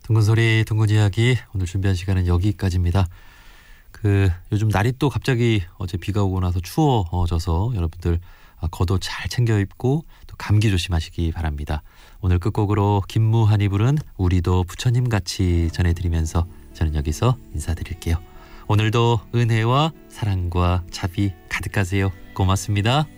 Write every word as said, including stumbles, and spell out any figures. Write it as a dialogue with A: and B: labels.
A: 둥근 소리 둥근 이야기 오늘 준비한 시간은 여기까지입니다. 그 요즘 날이 또 갑자기 어제 비가 오고 나서 추워져서 여러분들 겉옷 잘 챙겨 입고 또 감기 조심하시기 바랍니다. 오늘 끝곡으로 김무한이 부른 우리도 부처님 같이 전해드리면서 저는 여기서 인사드릴게요. 오늘도 은혜와 사랑과 자비 가득하세요. 고맙습니다.